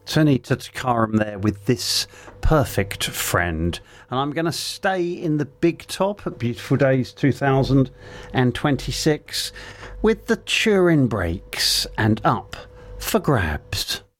Sunita Tukaram there with This Perfect Friend. And I'm going to stay in the big top at Beautiful Days 2026 with the Turin Brakes and Up for Grabs.